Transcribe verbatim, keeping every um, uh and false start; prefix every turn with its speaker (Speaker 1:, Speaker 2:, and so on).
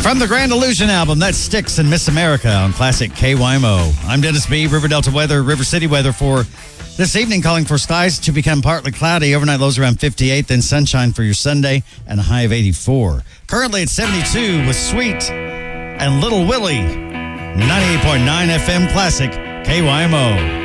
Speaker 1: From the Grand Illusion album, that's Styx and Miss America on Classic K Y M O. I'm Dennis B. River Delta weather, River City weather for this evening, calling for skies to become partly cloudy. Overnight lows around fifty-eight, then sunshine for your Sunday and a high of eighty-four. Currently at seventy-two with Sweet and Little Willie. ninety-eight point nine F M Classic K Y M O.